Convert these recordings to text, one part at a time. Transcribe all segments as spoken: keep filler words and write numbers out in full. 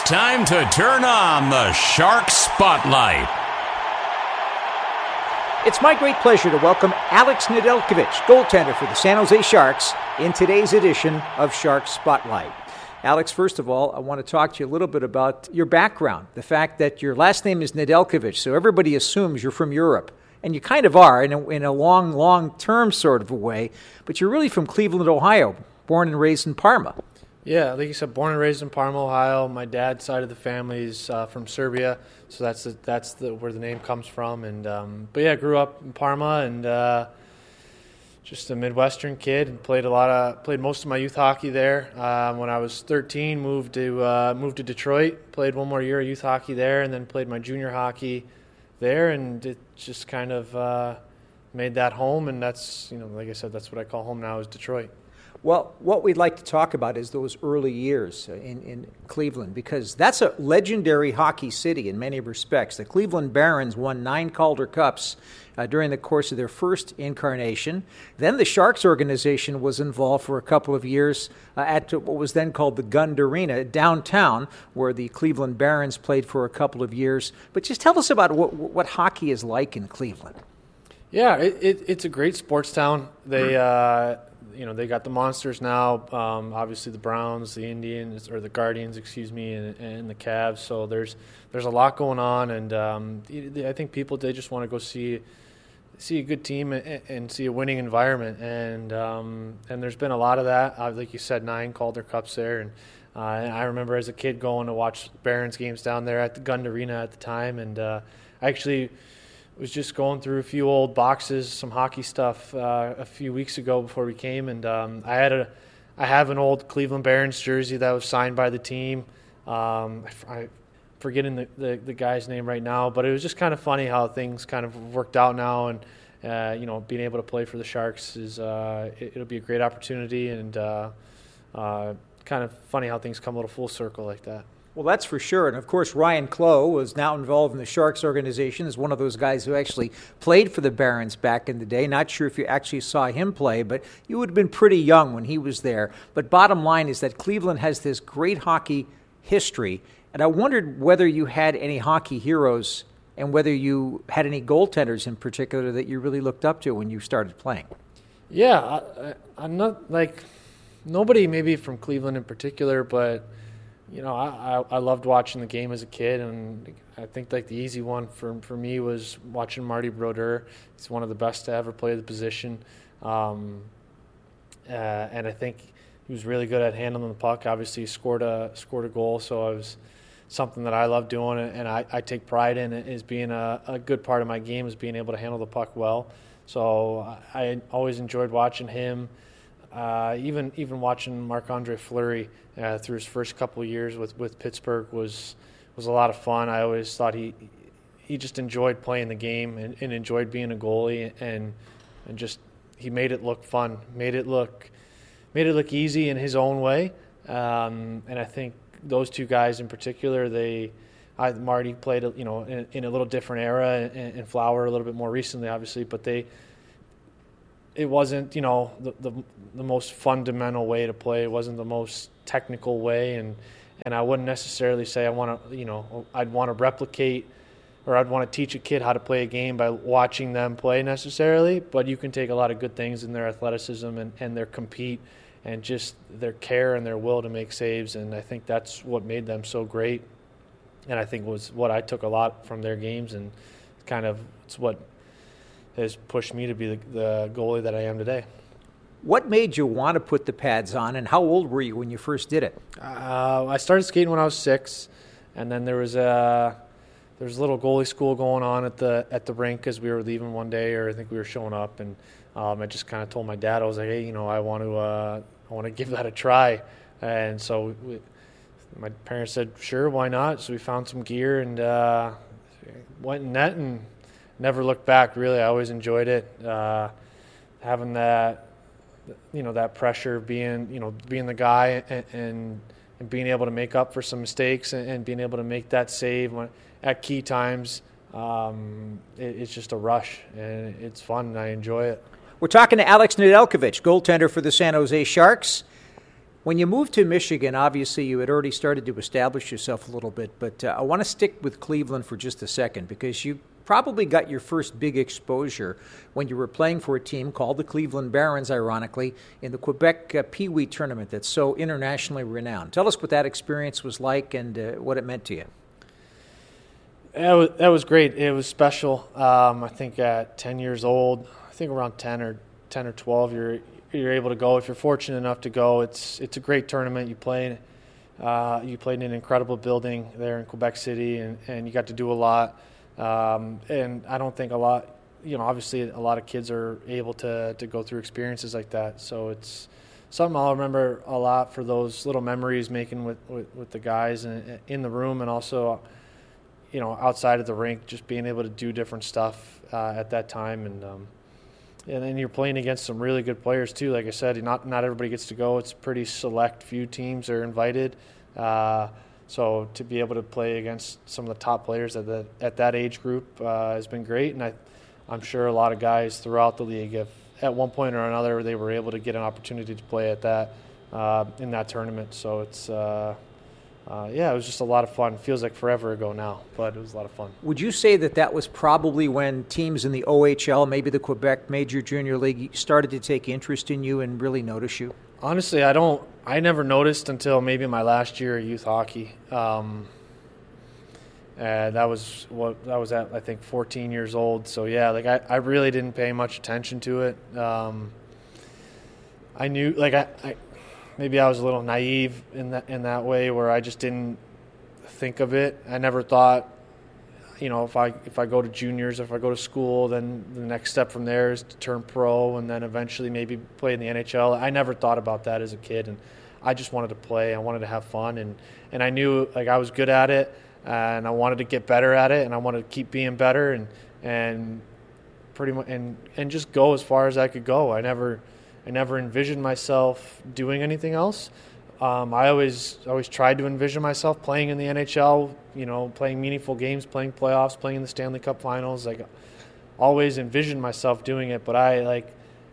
time to turn on the Shark Spotlight. It's my great pleasure to welcome Alex Nedeljkovic, goaltender for the San Jose Sharks, in today's edition of Shark Spotlight. Alex, first of all, I want to talk to you a little bit about your background, the fact that your last name is Nedeljkovic, so everybody assumes you're from Europe. And you kind of are in a, in a long, long-term sort of a way, but you're really from Cleveland, Ohio, born and raised in Parma. Yeah, like you said, born and raised in Parma, Ohio. My dad's side of the family is uh, from Serbia, so that's the, that's the, where the name comes from. And um, but yeah, grew up in Parma and uh, just a Midwestern kid, and played a lot of played most of my youth hockey there. Um, when I was thirteen, moved to uh, moved to Detroit, played one more year of youth hockey there, and then played my junior hockey there, and it just kind of uh, made that home. And that's, you know, like I said, that's what I call home now, is Detroit. Well, what we'd like to talk about is those early years in, in Cleveland, because that's a legendary hockey city in many respects. The Cleveland Barons won nine Calder Cups uh, during the course of their first incarnation. Then the Sharks organization was involved for a couple of years uh, at what was then called the Gund Arena downtown, where the Cleveland Barons played for a couple of years. But just tell us about what, what hockey is like in Cleveland. Yeah, it, it, it's a great sports town. They... Uh, You know, they got the Monsters now, um, obviously the Browns, the Indians, or the Guardians, excuse me, and, and the Cavs. So there's there's a lot going on, and um, I think people, they just want to go see see a good team and, and see a winning environment. And um, and there's been a lot of that. Uh, like you said, nine Calder Cups there. And, uh, and I remember as a kid going to watch Barons games down there at the Gund Arena at the time. And uh, I actually was just going through a few old boxes, some hockey stuff uh, a few weeks ago before we came, and um, I had a, I have an old Cleveland Barons jersey that was signed by the team. Um, I, I forgetting the, the the guy's name right now, but it was just kind of funny how things kind of worked out now, and uh, you know, being able to play for the Sharks is uh, it, it'll be a great opportunity, and uh, uh, kind of funny how things come a little full circle like that. Well, that's for sure. And, of course, Ryan Clough was now involved in the Sharks organization as one of those guys who actually played for the Barons back in the day. Not sure if you actually saw him play, but you would have been pretty young when he was there. But bottom line is that Cleveland has this great hockey history, and I wondered whether you had any hockey heroes and whether you had any goaltenders in particular that you really looked up to when you started playing. Yeah, I, I'm not, like, nobody maybe from Cleveland in particular, but you know, I, I I loved watching the game as a kid, and I think like the easy one for for me was watching Marty Brodeur. He's one of the best to ever play the position, um, uh, and I think he was really good at handling the puck. Obviously, he scored a scored a goal, so it was something that I love doing, and I, I take pride in it, is being a, a good part of my game is being able to handle the puck well. So I always enjoyed watching him. Uh, even even watching Marc-Andre Fleury uh, through his first couple of years with, with Pittsburgh was was a lot of fun. I always thought he he just enjoyed playing the game and, and enjoyed being a goalie, and and just he made it look fun, made it look made it look easy in his own way. Um, and I think those two guys in particular, they I, Marty played you know in, in a little different era, and, and Flower a little bit more recently, obviously, but they. It wasn't, you know, the, the the most fundamental way to play. It wasn't the most technical way, and and I wouldn't necessarily say I want to, you know, I'd want to replicate or I'd want to teach a kid how to play a game by watching them play necessarily. But you can take a lot of good things in their athleticism and, and their compete and just their care and their will to make saves, and I think that's what made them so great. And I think was what I took a lot from their games, and kind of it's what has pushed me to be the, the goalie that I am today. What made you want to put the pads on, and how old were you when you first did it? Uh, I started skating when I was six, and then there was a there was a little goalie school going on at the at the rink as we were leaving one day, or I think we were showing up, and um, I just kind of told my dad, I was like, hey, you know, I want to uh, I want to give that a try, and so we, my parents said, sure, why not? So we found some gear and uh, went in net and never looked back, really. I always enjoyed it. Uh, having that, you know, that pressure, being, you know, being the guy and, and, and being able to make up for some mistakes and, and being able to make that save when, at key times, um, it, it's just a rush, and it's fun, and I enjoy it. We're talking to Alex Nedeljkovic, goaltender for the San Jose Sharks. When you moved to Michigan, obviously you had already started to establish yourself a little bit, but uh, I want to stick with Cleveland for just a second because you probably got your first big exposure when you were playing for a team called the Cleveland Barons, ironically, in the Quebec uh, Pee Wee tournament that's so internationally renowned. Tell us what that experience was like and uh, what it meant to you. That was, that was great. It was special. Um, I think at ten years old, I think around ten or ten or twelve, you're you're able to go. If you're fortunate enough to go, it's it's a great tournament. You play, uh, you played in an incredible building there in Quebec City, and, and you got to do a lot. Um, and I don't think a lot, you know, obviously a lot of kids are able to to go through experiences like that. So it's something I'll remember a lot for those little memories making with, with, with the guys in, in the room, and also, you know, outside of the rink, just being able to do different stuff uh, at that time. And um, and then you're playing against some really good players too. Like I said, not not everybody gets to go. It's a pretty select few teams are invited. Uh, so to be able to play against some of the top players at the at that age group uh, has been great. And I, I'm sure a lot of guys throughout the league have, at one point or another, they were able to get an opportunity to play at that uh, in that tournament. So it's. Uh, Uh, yeah, it was just a lot of fun. It feels like forever ago now, but it was a lot of fun. Would you say that that was probably when teams in the O H L, maybe the Quebec Major Junior League, started to take interest in you and really notice you? Honestly, I don't. I never noticed until maybe my last year of youth hockey. Um, and that was what that was at. I think fourteen years old. So yeah, like I, I really didn't pay much attention to it. Um, I knew, like I. I Maybe I was a little naive in that in that way, where I just didn't think of it. I never thought, you know, if I if I go to juniors, if I go to school, then the next step from there is to turn pro and then eventually maybe play in the N H L. I never thought about that as a kid, and I just wanted to play. I wanted to have fun, and, and I knew like I was good at it, and I wanted to get better at it, and I wanted to keep being better, and and pretty much and, and just go as far as I could go. I never. I never envisioned myself doing anything else. Um, I always always tried to envision myself playing in the N H L, you know, playing meaningful games, playing playoffs, playing in the Stanley Cup Finals. Like, always envisioned myself doing it, but I like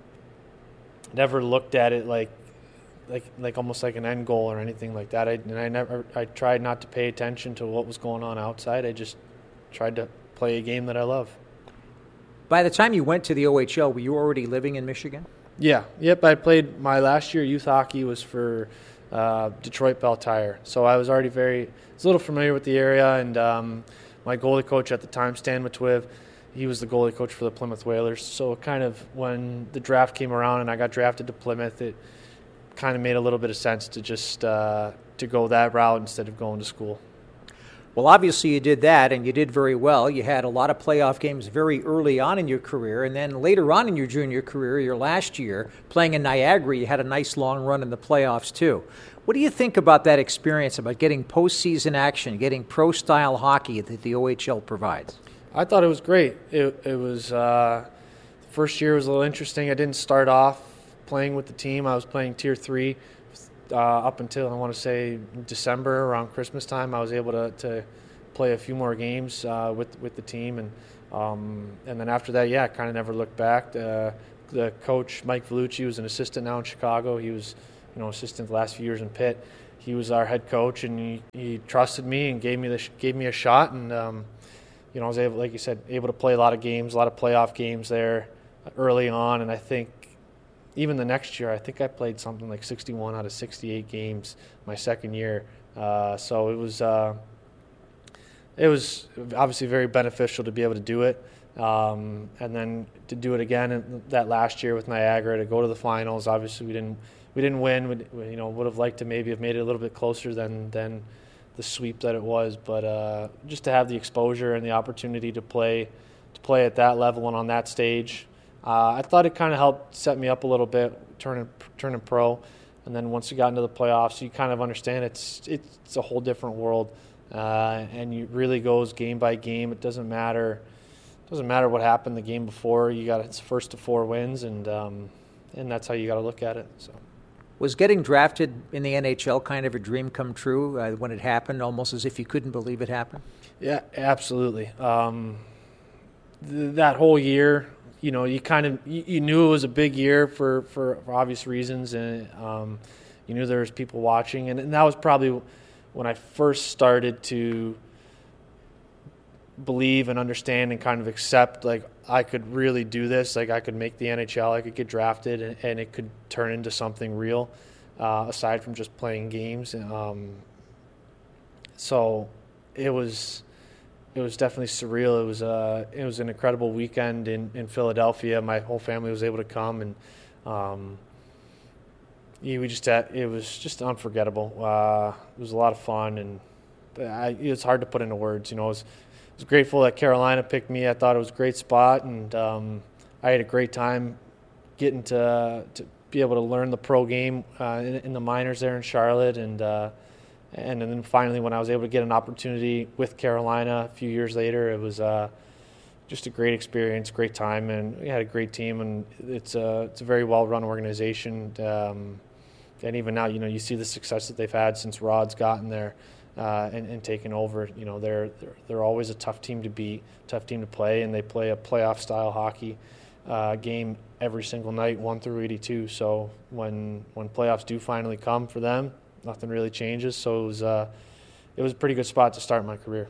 never looked at it like like like almost like an end goal or anything like that. I, and I never I tried not to pay attention to what was going on outside. I just tried to play a game that I love. By the time you went to the O H L, were you already living in Michigan? Yeah, yep. I played my last year youth hockey was for uh, Detroit Bell Tire, so I was already very, I was a little familiar with the area. And um, my goalie coach at the time, Stan Matwiv, he was the goalie coach for the Plymouth Whalers. So kind of when the draft came around and I got drafted to Plymouth, it kind of made a little bit of sense to just uh, to go that route instead of going to school. Well, obviously you did that, and you did very well. You had a lot of playoff games very early on in your career, and then later on in your junior career, your last year, playing in Niagara, you had a nice long run in the playoffs too. What do you think about that experience, about getting postseason action, getting pro-style hockey that the O H L provides? I thought it was great. It, it was uh, the first year was a little interesting. I didn't start off playing with the team. I was playing Tier three. Uh, up until, I want to say, December, around Christmas time, I was able to, to play a few more games uh, with with the team. And um, and then after that, yeah, I kind of never looked back. Uh, the coach, Mike Vellucci, was an assistant now in Chicago. He was, you know, assistant the last few years in Pitt. He was our head coach, and he, he trusted me and gave me the gave me a shot. And, um, you know, I was able, like you said, able to play a lot of games, a lot of playoff games there early on. And I think even the next year, I think I played something like sixty-one out of sixty-eight games my second year. Uh, so it was uh, it was obviously very beneficial to be able to do it, um, and then to do it again in that last year with Niagara, to go to the finals. Obviously, we didn't we didn't win. We, you know, would have liked to maybe have made it a little bit closer than than the sweep that it was. But uh, just to have the exposure and the opportunity to play to play at that level and on that stage. Uh, I thought it kind of helped set me up a little bit, turning turning pro, and then once you got into the playoffs, you kind of understand it's it's a whole different world, uh, and it really goes game by game. It doesn't matter, it doesn't matter what happened the game before. You got it's first to four wins, and um, and that's how you got to look at it. So, was getting drafted in the N H L kind of a dream come true uh, when it happened, almost as if you couldn't believe it happened? Yeah, absolutely. Um, th- that whole year. You know, you kind of you, you knew it was a big year for, for, for obvious reasons, and um, you knew there was people watching, and, and that was probably when I first started to believe and understand and kind of accept, like, I could really do this. Like, I could make the N H L, I could get drafted, and, and it could turn into something real, uh, aside from just playing games. Um, so it was it was definitely surreal. It was uh, it was an incredible weekend in, in Philadelphia. My whole family was able to come, and um, yeah, we just had, it was just unforgettable. Uh, it was a lot of fun, and I, it's hard to put into words. You know, it was, I was grateful that Carolina picked me. I thought it was a great spot, and um, I had a great time getting to to be able to learn the pro game uh, in, in the minors there in Charlotte, and uh, and then finally when I was able to get an opportunity with Carolina a few years later, it was uh, just a great experience, great time, and we had a great team, and it's a it's a very well run organization. Um, and even now, you know, you see the success that they've had since Rod's gotten there. Uh, and, and taking over, you know, they're, they're they're always a tough team to beat, tough team to play, and they play a playoff style hockey uh, game every single night, one through eighty-two. So when when playoffs do finally come for them, nothing really changes. So it was uh, it was a pretty good spot to start my career.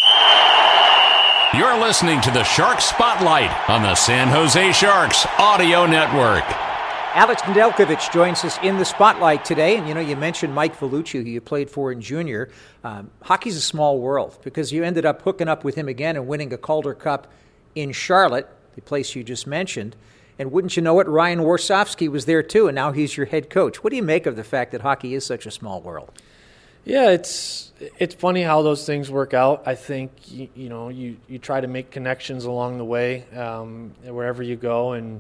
You're listening to the Shark Spotlight on the San Jose Sharks Audio Network. Alex Nedeljkovic joins us in the spotlight today. And, you know, you mentioned Mike Vellucci, who you played for in junior. Um, hockey's a small world because you ended up hooking up with him again and winning a Calder Cup in Charlotte, the place you just mentioned. And wouldn't you know it, Ryan Warsofsky was there too, and now he's your head coach. What do you make of the fact that hockey is such a small world? Yeah, it's it's funny how those things work out. I think, you, you know, you, you try to make connections along the way um, wherever you go, and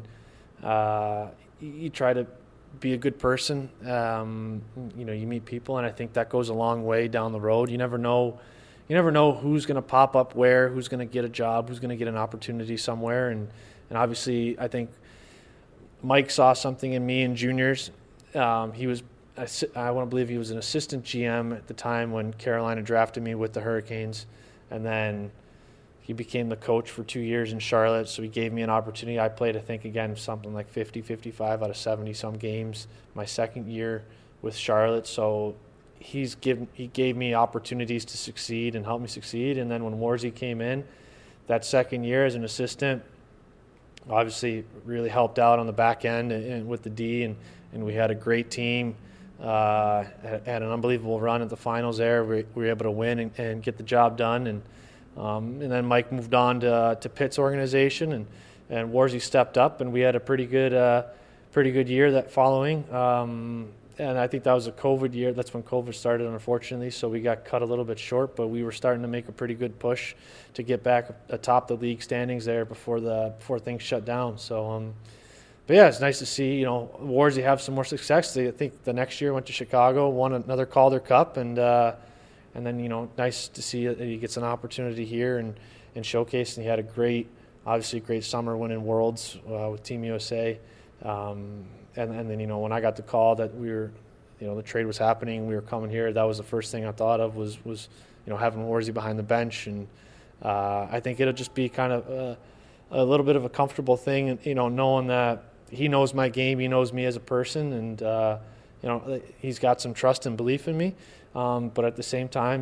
uh you try to be a good person. Um, you know, you meet people, and I think that goes a long way down the road. You never know, you never know who's going to pop up where, who's going to get a job, who's going to get an opportunity somewhere. And, and obviously, I think Mike saw something in me in juniors. Um, he was, I, I want to believe he was an assistant G M at the time when Carolina drafted me with the Hurricanes, and then he became the coach for two years in Charlotte, so he gave me an opportunity. I played, I think, again, something like fifty, fifty-five out of seventy-some games my second year with Charlotte. So he's given, he gave me opportunities to succeed and help me succeed. And then when Warzy came in, that second year as an assistant, obviously really helped out on the back end and, and with the D, and, and we had a great team. Uh, had, had an unbelievable run at the finals there. We, we were able to win and, and get the job done. And Um, and then Mike moved on to uh, to Pitt's organization, and and Warzy stepped up, and we had a pretty good uh, pretty good year that following. Um, and I think that was a COVID year. That's when COVID started, unfortunately. So we got cut a little bit short, but we were starting to make a pretty good push to get back atop the league standings there before the before things shut down. So, um, but yeah, it's nice to see, you know, Warzy have some more success. They, I think the next year went to Chicago, won another Calder Cup, and. Uh, And then, you know, nice to see that he gets an opportunity here and, and showcase. And he had a great, obviously, great summer winning Worlds uh, with Team U S A. Um, and, and then, you know, when I got the call that we were, you know, the trade was happening, we were coming here, that was the first thing I thought of was, was you know, having Warzy behind the bench. And uh, I think it'll just be kind of a, a little bit of a comfortable thing, you know, knowing that he knows my game, he knows me as a person, and, uh, you know, he's got some trust and belief in me. Um, but at the same time,